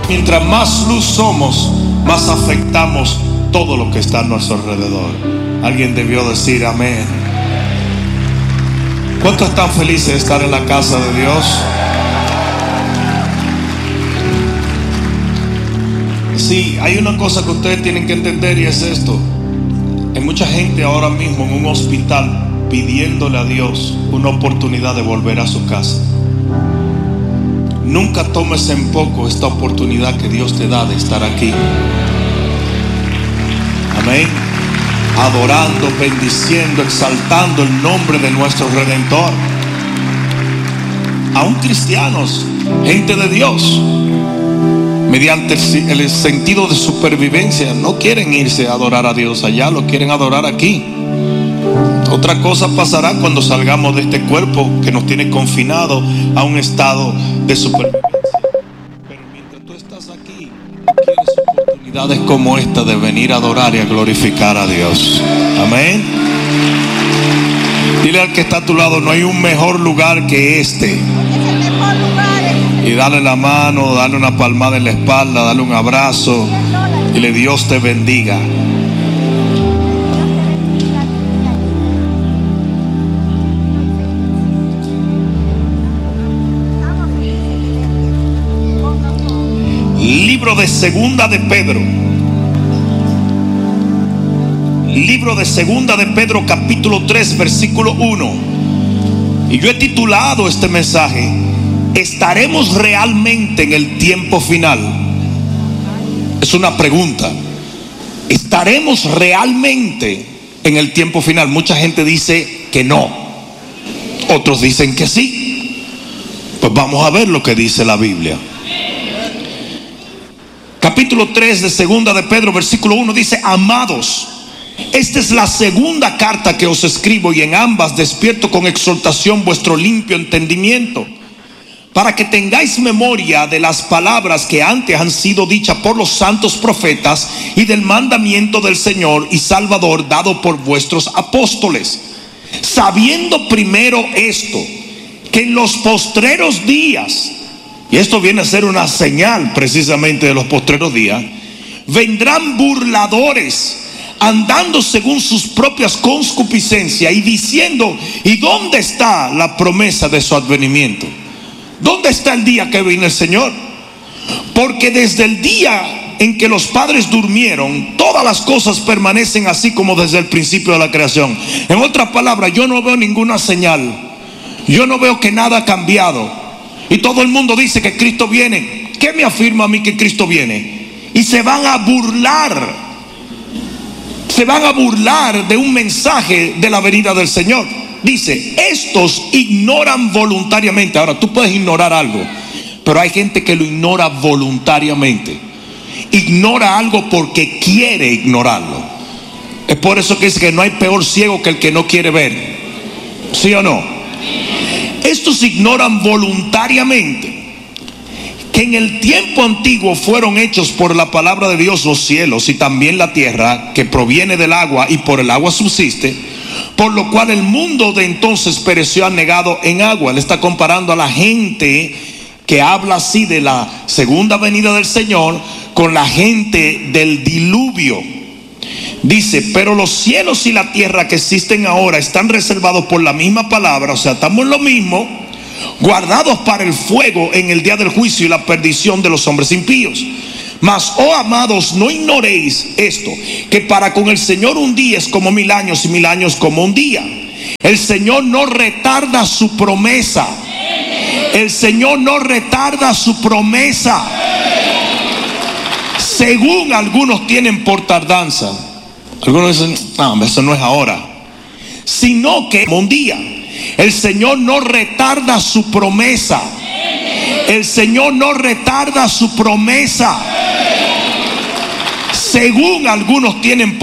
Mientras más luz somos, más afectamos todo lo que está a nuestro alrededor. Alguien debió decir amén. ¿Cuántos están felices de estar en la casa de Dios? Sí, hay una cosa que ustedes tienen que entender, y es esto. Hay mucha gente ahora mismo en un hospital pidiéndole a Dios una oportunidad de volver a su casa. Nunca tomes en poco esta oportunidad que Dios te da de estar aquí. Amén. Adorando, bendiciendo, exaltando el nombre de nuestro Redentor. Aún cristianos, gente de Dios, mediante el sentido de supervivencia, no quieren irse a adorar a Dios allá, lo quieren adorar aquí. Otra cosa pasará cuando salgamos de este cuerpo que nos tiene confinado a un estado de supervivencia. Pero mientras tú estás aquí, quieres oportunidades como esta de venir a adorar y a glorificar a Dios. Amén. Dile al que está a tu lado: no hay un mejor lugar que este. Y dale la mano, dale una palmada en la espalda, dale un abrazo. Dile: Dios te bendiga. Libro de Segunda de Pedro. Libro de Segunda de Pedro, capítulo 3, versículo 1. Y yo he titulado este mensaje: ¿estaremos realmente en el tiempo final? Es una pregunta. ¿Estaremos realmente en el tiempo final? Mucha gente dice que no. Otros dicen que sí. Pues vamos a ver lo que dice la Biblia. Capítulo 3 de Segunda de Pedro, versículo 1 dice: amados, esta es la segunda carta que os escribo, y en ambas despierto con exhortación vuestro limpio entendimiento, para que tengáis memoria de las palabras que antes han sido dichas por los santos profetas, y del mandamiento del Señor y Salvador dado por vuestros apóstoles, sabiendo primero esto, que en los postreros días, y esto viene a ser una señal precisamente de los postreros días, vendrán burladores, andando según sus propias concupiscencias, y diciendo: ¿y dónde está la promesa de su advenimiento? ¿Dónde está el día que viene el Señor? Porque desde el día en que los padres durmieron, todas las cosas permanecen así como desde el principio de la creación. En otras palabras, yo no veo ninguna señal, yo no veo que nada ha cambiado. Y todo el mundo dice que Cristo viene. ¿Qué me afirma a mí que Cristo viene? Y se van a burlar. Se van a burlar de un mensaje de la venida del Señor. Dice: estos ignoran voluntariamente. Ahora, tú puedes ignorar algo, pero hay gente que lo ignora voluntariamente. Ignora algo porque quiere ignorarlo. Es por eso que dice que no hay peor ciego que el que no quiere ver. ¿Sí o no? Estos ignoran voluntariamente que en el tiempo antiguo fueron hechos por la palabra de Dios los cielos y también la tierra, que proviene del agua y por el agua subsiste, por lo cual el mundo de entonces pereció anegado en agua. Él está comparando a la gente que habla así de la segunda venida del Señor con la gente del diluvio. Dice: pero los cielos y la tierra que existen ahora están reservados por la misma palabra, o sea, estamos en lo mismo, guardados para el fuego en el día del juicio y la perdición de los hombres impíos. Mas, oh amados, no ignoréis esto, que para con el Señor un día es como 1000 años, y 1000 años como un día. El Señor no retarda su promesa. El Señor no retarda su promesa, según algunos tienen por tardanza. Algunos dicen: no, eso no es ahora, sino que un día. El Señor no retarda su promesa. El Señor no retarda su promesa, según algunos tienen